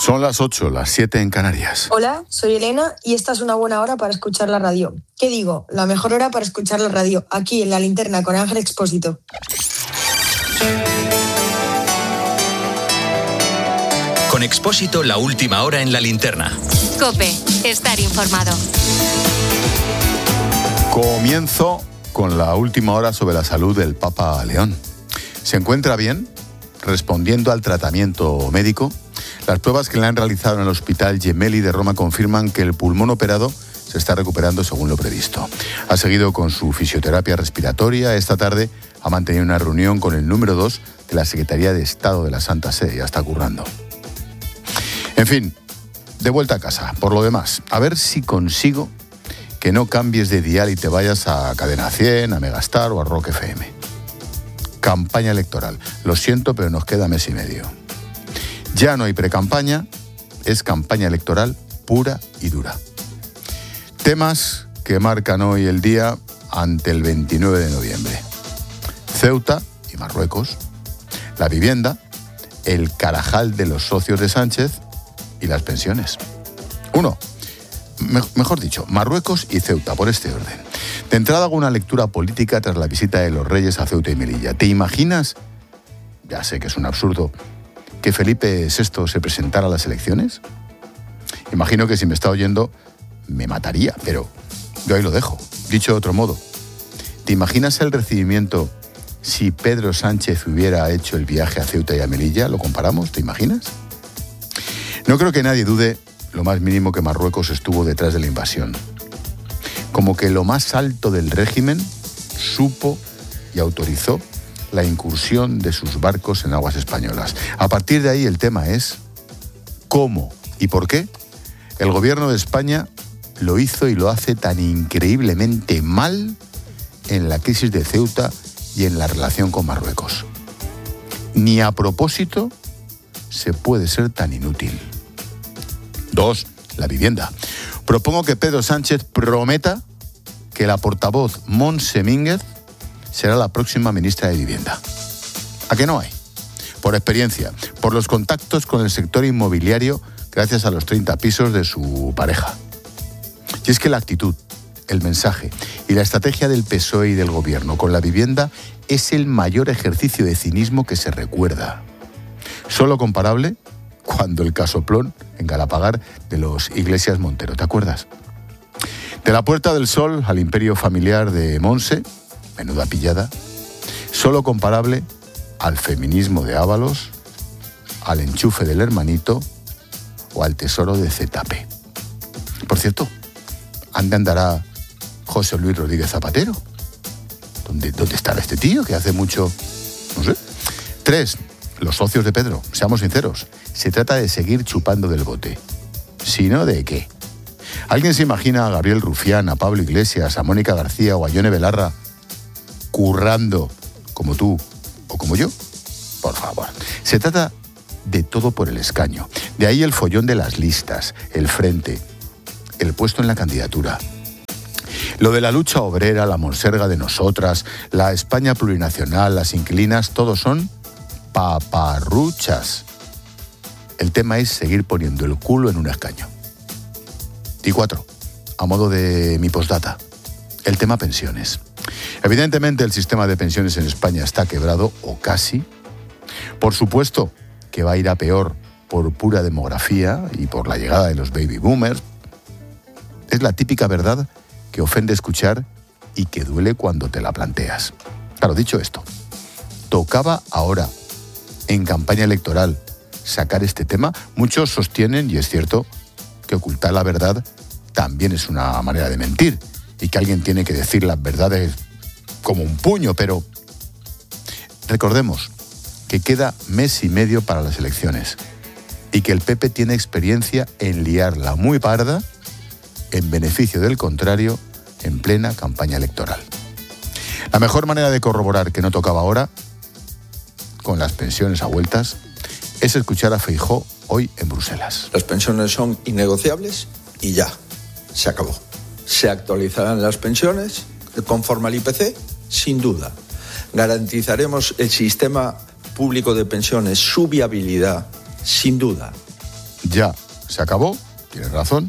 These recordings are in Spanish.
Son las 8, las 7 en Canarias. Hola, soy Elena y esta es una buena hora para escuchar la radio. ¿Qué digo? La mejor hora para escuchar la radio, aquí en La Linterna con Ángel Expósito. Con Expósito, la última hora en La Linterna. COPE, estar informado. Comienzo con la última hora sobre la salud del Papa León. ¿Se encuentra bien? Respondiendo al tratamiento médico. Las pruebas que le han realizado en el Hospital Gemelli de Roma confirman que el pulmón operado se está recuperando según lo previsto. Ha seguido con su fisioterapia respiratoria. Esta tarde ha mantenido una reunión con el número 2 de la Secretaría de Estado de la Santa Sede. Ya está currando. En fin, de vuelta a casa. Por lo demás, a ver si consigo que no cambies de dial y te vayas a Cadena 100, a Megastar o a Rock FM. Campaña electoral. Lo siento, pero nos queda mes y medio. Ya no hay precampaña, es campaña electoral pura y dura. Temas que marcan hoy el día ante el 29 de noviembre. Ceuta y Marruecos, la vivienda, el Carajal de los socios de Sánchez y las pensiones. Mejor dicho, Marruecos y Ceuta, por este orden. De entrada hago una lectura política tras la visita de los reyes a Ceuta y Melilla. ¿Te imaginas? Ya sé que es un absurdo. ¿Que Felipe VI se presentara a las elecciones? Imagino que si me está oyendo me mataría, pero yo ahí lo dejo. Dicho de otro modo, ¿te imaginas el recibimiento si Pedro Sánchez hubiera hecho el viaje a Ceuta y a Melilla? ¿Lo comparamos? ¿Te imaginas? No creo que nadie dude lo más mínimo que Marruecos estuvo detrás de la invasión. Como que lo más alto del régimen supo y autorizó la incursión de sus barcos en aguas españolas. A partir de ahí el tema es cómo y por qué el gobierno de España lo hizo y lo hace tan increíblemente mal en la crisis de Ceuta y en la relación con Marruecos. Ni a propósito se puede ser tan inútil. 2. La vivienda. Propongo que Pedro Sánchez prometa que la portavoz Montse Mínguez será la próxima ministra de Vivienda. ¿A qué no hay? Por experiencia, por los contactos con el sector inmobiliario gracias a los 30 pisos de su pareja. Y es que la actitud, el mensaje y la estrategia del PSOE y del gobierno con la vivienda es el mayor ejercicio de cinismo que se recuerda. Solo comparable cuando el casoplón en Galapagar de los Iglesias Montero, ¿te acuerdas? De la Puerta del Sol al imperio familiar de Montse, menuda pillada, solo comparable al feminismo de Ábalos, al enchufe del hermanito o al tesoro de Zetape. Por cierto, ¿dónde andará José Luis Rodríguez Zapatero? ¿Dónde estará este tío que hace mucho? No sé. 3. Los socios de Pedro, seamos sinceros, se trata de seguir chupando del bote. Si no, ¿de qué? ¿Alguien se imagina a Gabriel Rufián, a Pablo Iglesias, a Mónica García o a Yone Belarra currando como tú o como yo? Por favor. Se trata de todo por el escaño. De ahí el follón de las listas, el frente, el puesto en la candidatura. Lo de la lucha obrera, la monserga de nosotras, la España plurinacional, las inquilinas, todos son paparruchas. El tema es seguir poniendo el culo en un escaño. Y 4, a modo de mi postdata, el tema pensiones. Evidentemente el sistema de pensiones en España está quebrado, o casi. Por supuesto que va a ir a peor por pura demografía y por la llegada de los baby boomers. Es la típica verdad que ofende escuchar y que duele cuando te la planteas. Claro, dicho esto, tocaba ahora, en campaña electoral, sacar este tema. Muchos sostienen, y es cierto, que ocultar la verdad también es una manera de mentir y que alguien tiene que decir las verdades como un puño, pero recordemos que queda mes y medio para las elecciones y que el PP tiene experiencia en liarla muy parda en beneficio del contrario en plena campaña electoral. La mejor manera de corroborar que no tocaba ahora, con las pensiones a vueltas, es escuchar a Feijóo hoy en Bruselas. Las pensiones son innegociables y ya, se acabó. Se actualizarán las pensiones conforme al IPC, sin duda. Garantizaremos el sistema público de pensiones, su viabilidad, sin duda. Ya se acabó, tienes razón,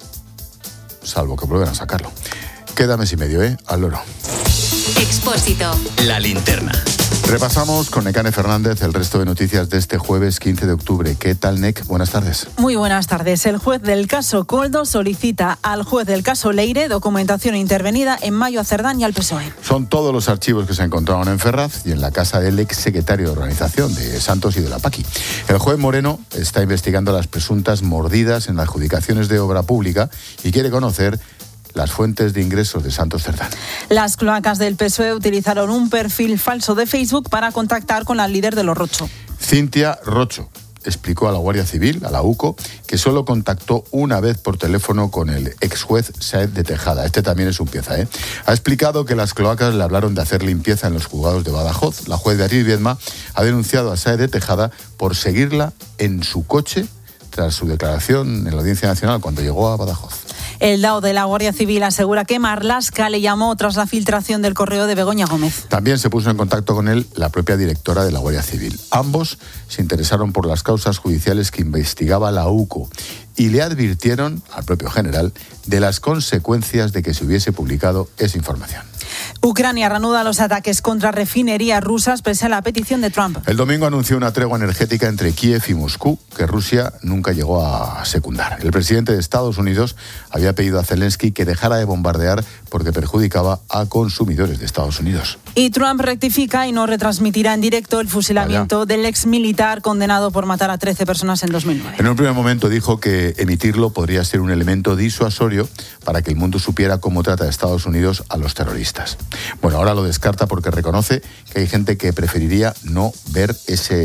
salvo que vuelvan a sacarlo. Queda mes y medio, al loro. Expósito. La linterna. Repasamos con Nekane Fernández el resto de noticias de este jueves 15 de octubre. ¿Qué tal, Nek? Buenas tardes. Muy buenas tardes. El juez del caso Koldo solicita al juez del caso Leire documentación intervenida en mayo a Cerdán y al PSOE. Son todos los archivos que se encontraron en Ferraz y en la casa del exsecretario de organización de Santos y de la Paqui. El juez Moreno está investigando las presuntas mordidas en las adjudicaciones de obra pública y quiere conocer las fuentes de ingresos de Santos Cerdán. Las cloacas del PSOE utilizaron un perfil falso de Facebook para contactar con la líder de los Rocho. Cintia Rocho explicó a la Guardia Civil, a la UCO, que solo contactó una vez por teléfono con el ex juez Sáez de Tejada. Este también es un pieza, Ha explicado que las cloacas le hablaron de hacer limpieza en los juzgados de Badajoz. La juez Beatriz Viedma ha denunciado a Sáez de Tejada por seguirla en su coche tras su declaración en la Audiencia Nacional cuando llegó a Badajoz. El DAO de la Guardia Civil asegura que Marlaska le llamó tras la filtración del correo de Begoña Gómez. También se puso en contacto con él la propia directora de la Guardia Civil. Ambos se interesaron por las causas judiciales que investigaba la UCO y le advirtieron al propio general de las consecuencias de que se hubiese publicado esa información. Ucrania reanuda los ataques contra refinerías rusas pese a la petición de Trump. El domingo anunció una tregua energética entre Kiev y Moscú que Rusia nunca llegó a secundar. El presidente de Estados Unidos había pedido a Zelensky que dejara de bombardear porque perjudicaba a consumidores de Estados Unidos. Y Trump rectifica y no retransmitirá en directo el fusilamiento del ex militar condenado por matar a 13 personas en 2009. En un primer momento dijo que emitirlo podría ser un elemento disuasorio para que el mundo supiera cómo trata Estados Unidos a los terroristas. Bueno, ahora lo descarta porque reconoce que hay gente que preferiría no ver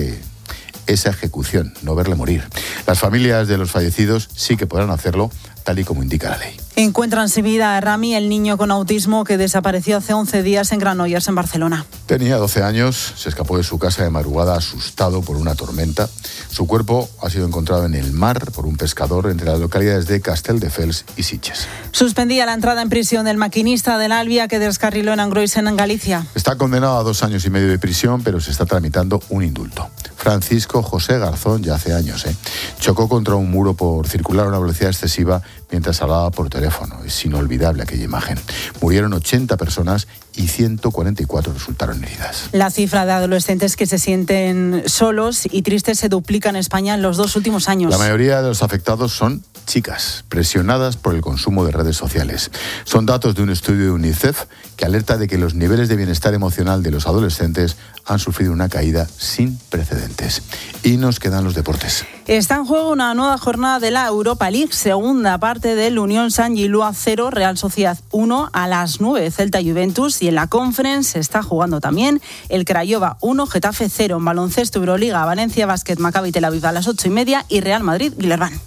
esa ejecución, no verle morir. Las familias de los fallecidos sí que podrán hacerlo, tal y como indica la ley. Encuentran sin vida a Rami, el niño con autismo que desapareció hace 11 días en Granollers, en Barcelona. Tenía 12 años, se escapó de su casa de madrugada asustado por una tormenta. Su cuerpo ha sido encontrado en el mar por un pescador entre las localidades de Castelldefels y Sitges. Suspendía la entrada en prisión del maquinista del Albia que descarriló en Angroisen, en Galicia. Está condenado a 2 años y medio de prisión, pero se está tramitando un indulto. Francisco José Garzón, ya hace años, chocó contra un muro por circular a una velocidad excesiva mientras hablaba por teléfono. Es inolvidable aquella imagen. Murieron 80 personas y 144 resultaron heridas. La cifra de adolescentes que se sienten solos y tristes se duplica en España en los 2 últimos años. La mayoría de los afectados son chicas, presionadas por el consumo de redes sociales. Son datos de un estudio de UNICEF que alerta de que los niveles de bienestar emocional de los adolescentes han sufrido una caída sin precedentes. Y nos quedan los deportes. Está en juego una nueva jornada de la Europa League, segunda parte del Unión San Gilua 0, Real Sociedad 1 a las 9, Celta Juventus, y en la Conference se está jugando también el Craiova 1, Getafe 0, en baloncesto Euroliga, Valencia Basket, Maccabi Tel Aviv a las 8:30 y Real Madrid Guilerban.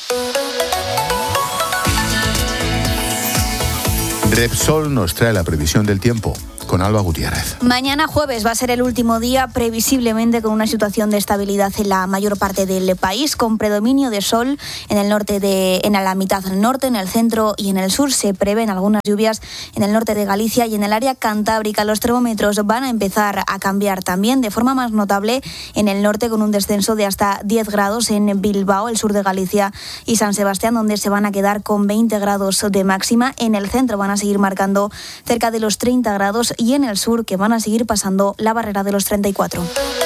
Repsol nos trae la previsión del tiempo con Alba Gutiérrez. Mañana jueves va a ser el último día, previsiblemente con una situación de estabilidad en la mayor parte del país, con predominio de sol en el norte en la mitad norte, en el centro y en el sur. Se prevén algunas lluvias en el norte de Galicia y en el área cantábrica. Los termómetros van a empezar a cambiar también de forma más notable en el norte, con un descenso de hasta 10 grados en Bilbao, el sur de Galicia y San Sebastián, donde se van a quedar con 20 grados de máxima. En el centro van a seguir marcando cerca de los 30 grados y en el sur, que van a seguir pasando la barrera de los 34.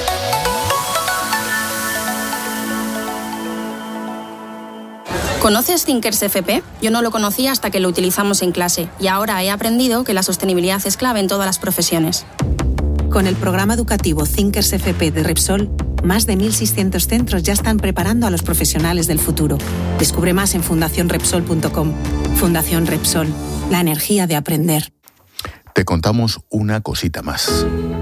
¿Conoces Thinkers FP? Yo no lo conocía hasta que lo utilizamos en clase y ahora he aprendido que la sostenibilidad es clave en todas las profesiones. Con el programa educativo Thinkers FP de Repsol, más de 1.600 centros ya están preparando a los profesionales del futuro. Descubre más en fundacionrepsol.com. Fundación Repsol, la energía de aprender. Te contamos una cosita más.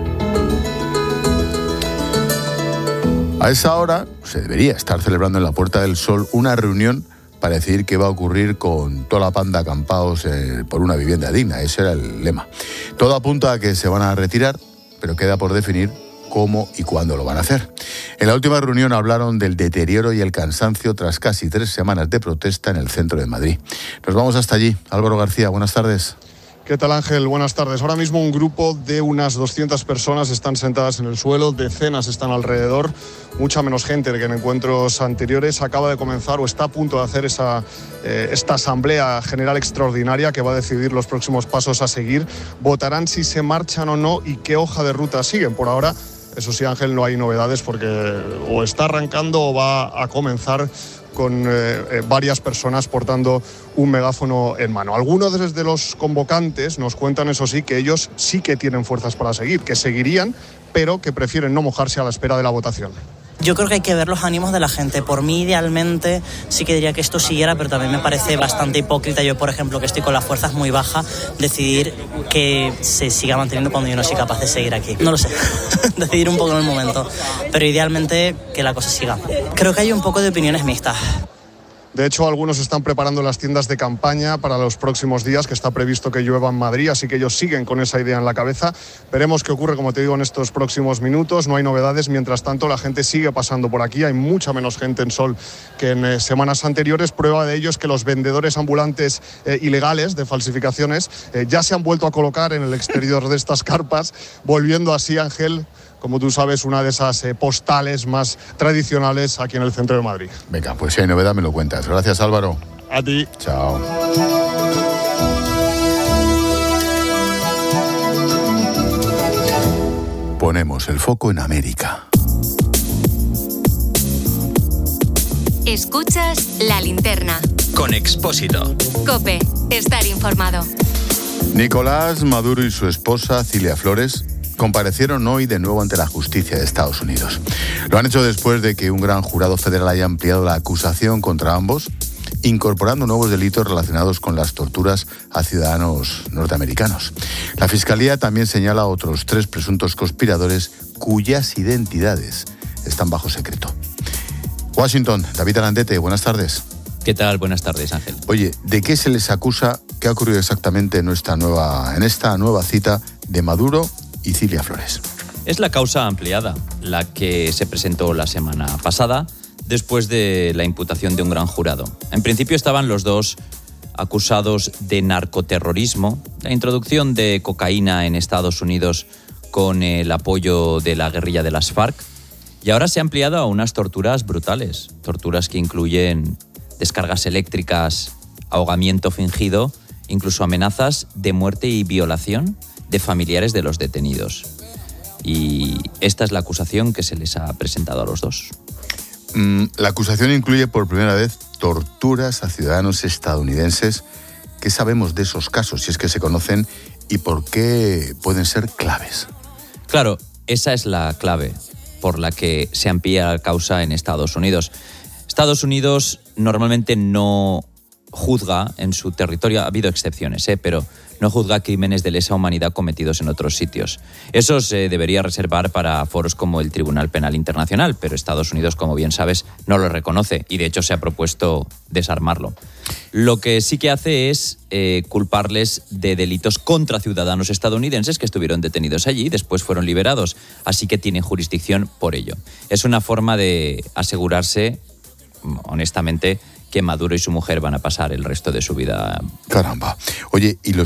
A esa hora se debería estar celebrando en la Puerta del Sol una reunión para decidir qué va a ocurrir con toda la panda acampados por una vivienda digna. Ese era el lema. Todo apunta a que se van a retirar, pero queda por definir cómo y cuándo lo van a hacer. En la última reunión hablaron del deterioro y el cansancio tras casi 3 semanas de protesta en el centro de Madrid. Nos vamos hasta allí. Álvaro García, buenas tardes. ¿Qué tal, Ángel? Buenas tardes. Ahora mismo un grupo de unas 200 personas están sentadas en el suelo, decenas están alrededor, mucha menos gente que en encuentros anteriores. Acaba de comenzar o está a punto de hacer esta asamblea general extraordinaria que va a decidir los próximos pasos a seguir. Votarán si se marchan o no y qué hoja de ruta siguen. Por ahora, eso sí, Ángel, no hay novedades porque o está arrancando o va a comenzar con varias personas portando un megáfono en mano. Algunos de los convocantes nos cuentan, eso sí, que ellos sí que tienen fuerzas para seguir, que seguirían, pero que prefieren no mojarse a la espera de la votación. Yo creo que hay que ver los ánimos de la gente. Por mí, idealmente, sí que diría que esto siguiera, pero también me parece bastante hipócrita. Yo, por ejemplo, que estoy con las fuerzas muy bajas, decidir que se siga manteniendo cuando yo no soy capaz de seguir aquí. No lo sé, decidir un poco en el momento, pero idealmente que la cosa siga. Creo que hay un poco de opiniones mixtas. De hecho, algunos están preparando las tiendas de campaña para los próximos días, que está previsto que llueva en Madrid, así que ellos siguen con esa idea en la cabeza. Veremos qué ocurre, como te digo, en estos próximos minutos. No hay novedades. Mientras tanto, la gente sigue pasando por aquí. Hay mucha menos gente en Sol que en semanas anteriores. Prueba de ello es que los vendedores ambulantes ilegales de falsificaciones ya se han vuelto a colocar en el exterior de estas carpas, volviendo así, Ángel, como tú sabes, una de esas postales más tradicionales aquí en el centro de Madrid. Venga, pues si hay novedad me lo cuentas. Gracias, Álvaro. A ti. Chao. Ponemos el foco en América. Escuchas La Linterna. Con Expósito. COPE. Estar informado. Nicolás Maduro y su esposa, Cilia Flores, comparecieron hoy de nuevo ante la justicia de Estados Unidos. Lo han hecho después de que un gran jurado federal haya ampliado la acusación contra ambos, incorporando nuevos delitos relacionados con las torturas a ciudadanos norteamericanos. La Fiscalía también señala a otros 3 presuntos conspiradores cuyas identidades están bajo secreto. Washington, David Arandete, buenas tardes. ¿Qué tal? Buenas tardes, Ángel. Oye, ¿de qué se les acusa? ¿Qué ha ocurrido exactamente en esta nueva cita de Maduro y Cilia Flores? Es la causa ampliada, la que se presentó la semana pasada, después de la imputación de un gran jurado. En principio estaban los dos acusados de narcoterrorismo, la introducción de cocaína en Estados Unidos con el apoyo de la guerrilla de las FARC, y ahora se ha ampliado a unas torturas brutales, torturas que incluyen descargas eléctricas, ahogamiento fingido, incluso amenazas de muerte y violación de familiares de los detenidos. Y esta es la acusación que se les ha presentado a los dos. La acusación incluye por primera vez torturas a ciudadanos estadounidenses. ¿Qué sabemos de esos casos, si es que se conocen, y por qué pueden ser claves? Claro, esa es la clave por la que se amplía la causa en Estados Unidos. Estados Unidos normalmente no juzga en su territorio, ha habido excepciones, pero no juzga crímenes de lesa humanidad cometidos en otros sitios. Eso se debería reservar para foros como el Tribunal Penal Internacional, pero Estados Unidos, como bien sabes, no lo reconoce y de hecho se ha propuesto desarmarlo. Lo que sí que hace es culparles de delitos contra ciudadanos estadounidenses que estuvieron detenidos allí y después fueron liberados, así que tienen jurisdicción por ello. Es una forma de asegurarse, honestamente, que Maduro y su mujer van a pasar el resto de su vida. Caramba. Oye, ¿y los